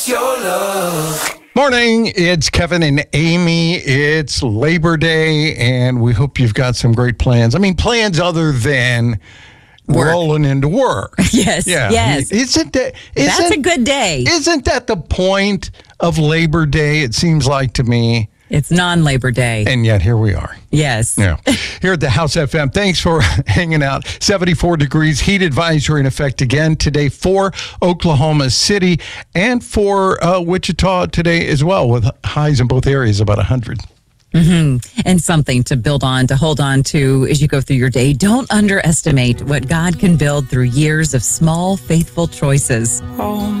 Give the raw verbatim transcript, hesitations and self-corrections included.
It's your love. Morning, it's Kevin and Amy. It's Labor Day, and we hope you've got some great plans. I mean, plans other than Work. rolling into work. Yes, Yeah. yes. Isn't that, isn't, That's a good day. Isn't that the point of Labor Day, it seems like to me? It's non-Labor Day. And yet here we are. Yes. Yeah. Here at the House F M, thanks for hanging out. seventy-four degrees, heat advisory in effect again today for Oklahoma City and for uh, Wichita today as well, with highs in both areas about one hundred. Mm-hmm. And something to build on, to hold on to as you go through your day. Don't underestimate what God can build through years of small, faithful choices. Oh.